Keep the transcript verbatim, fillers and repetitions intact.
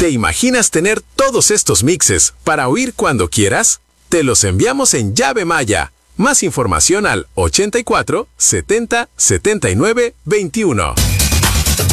¿Te imaginas tener todos estos mixes para oír cuando quieras? Te los enviamos en llave Maya. Más información al ochenta y cuatro, setenta, setenta y nueve, veintiuno.